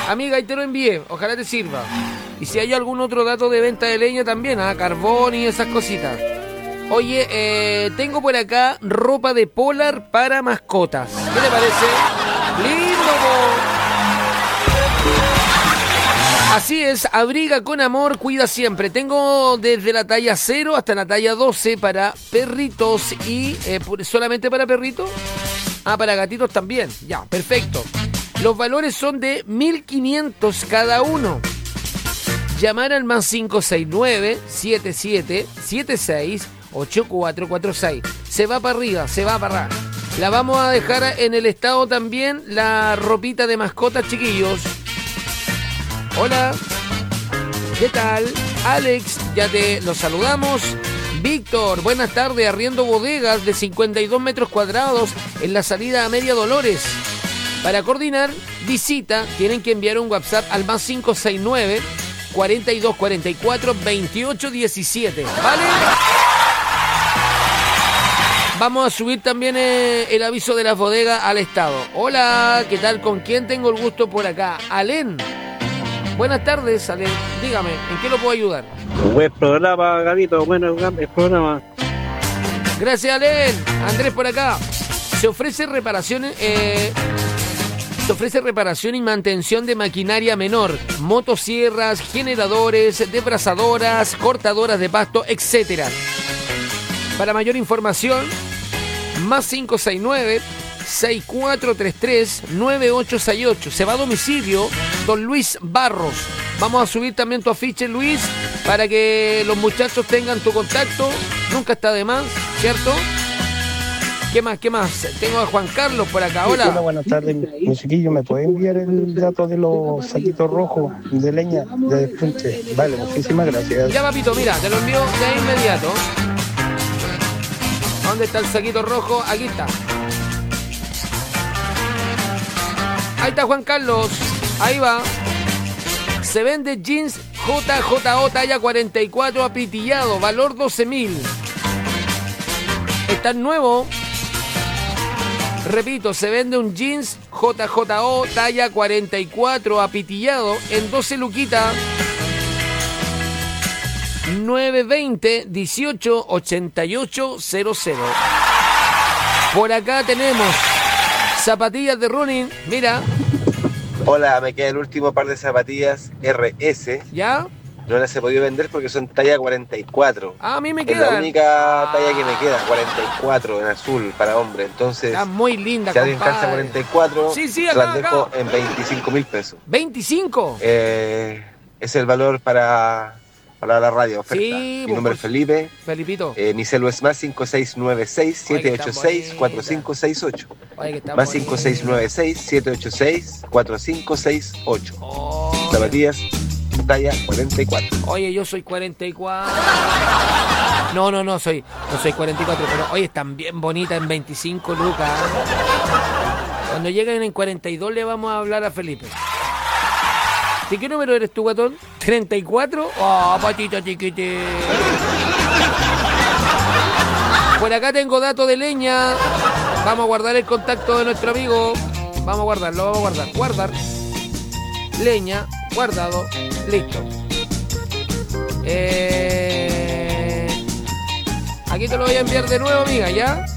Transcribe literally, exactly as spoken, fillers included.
Amiga, ahí te lo envié, ojalá te sirva. Y si hay algún otro dato de venta de leña también, ¿ah? Carbón y esas cositas. Oye, eh, tengo por acá ropa de polar para mascotas. ¿Qué te parece? ¡Lindo! Así es, abriga con amor, cuida siempre. Tengo desde la talla cero hasta la talla doce para perritos y... Eh, ¿solamente para perritos? Ah, para gatitos también. Ya, perfecto. Los valores son de mil quinientos cada uno. Llamar al más cinco seis nueve, siete siete, siete seis, ocho cuatro cuatro seis. Se va para arriba, se va para arriba. La vamos a dejar en el estado también la ropita de mascotas, chiquillos. Hola. ¿Qué tal? Alex, ya te los saludamos. Víctor, buenas tardes. Arriendo bodegas de cincuenta y dos metros cuadrados en la salida a Media Dolores. Para coordinar visita, tienen que enviar un WhatsApp al más cinco seis nueve, cuarenta y dos cuarenta y cuatro, veintiocho diecisiete. ¿Vale? Vamos a subir también eh, el aviso de las bodegas al estado. Hola, ¿qué tal? ¿Con quién tengo el gusto por acá? Alén. Buenas tardes, Alén. Dígame, ¿en qué lo puedo ayudar? Buen programa, Gabito. Bueno, el programa. Gracias, Alén. Andrés por acá. Se ofrece reparaciones... Eh, Se ofrece reparación y mantención de maquinaria menor, motosierras, generadores, desbrazadoras, cortadoras de pasto, etcétera. Para mayor información, más cinco seis nueve, seis cuatro tres tres, nueve ocho seis ocho. Se va a domicilio, don Luis Barros. Vamos a subir también tu afiche, Luis, para que los muchachos tengan tu contacto. Nunca está de más, ¿cierto? ¿Qué más? ¿Qué más? Tengo a Juan Carlos por acá. Hola. Hola, buenas tardes, mi chiquillo. ¿Me puede enviar el dato de los saquitos rojos de leña de despunte? Vale, muchísimas gracias. Ya, papito, mira, te lo envío de inmediato. ¿Dónde está el saquito rojo? Aquí está. Ahí está Juan Carlos. Ahí va. Se vende jeans J J O talla cuarenta y cuatro apitillado. Valor doce mil. Está nuevo. Repito, se vende un jeans J J O talla cuarenta y cuatro apitillado en doce luquitas. nueve veinte, dieciocho, ochenta y ocho, cero cero. Por acá tenemos zapatillas de running. Mira. Hola, me queda el último par de zapatillas R S. ¿Ya? No las he podido vender porque son talla cuarenta y cuatro. Ah, a mí me es quedan. la única talla que me queda, cuarenta y cuatro en azul para hombre. Entonces, está muy linda, si alguien calza cuarenta y cuatro, sí, sí, acá, las dejo acá. En veinticinco mil pesos. ¿veinticinco? Eh, es el valor para, para la radio oferta. Sí, mi nombre es Felipe. Felipito. Eh, mi celu es más cinco seis nueve seis, siete ocho seis, cuatro cinco seis ocho. Más cinco seis nueve seis, siete ocho seis, cuatro cinco seis ocho. Oh, zapatillas talla cuarenta y cuatro. Oye, yo soy cuarenta y cuatro. No, no, no, soy, no soy cuarenta y cuatro, pero oye, están bien bonitas en veinticinco lucas. Cuando lleguen en cuarenta y dos le vamos a hablar a Felipe. ¿De qué número eres tú, guatón? ¿treinta y cuatro? ¡Oh, patita chiquitita! Por acá tengo datos de leña. Vamos a guardar el contacto de nuestro amigo. Vamos a guardarlo, vamos a guardar. Guardar. Leña, guardado. Listo. Eh... Aquí te lo voy a enviar de nuevo, amiga, ¿ya?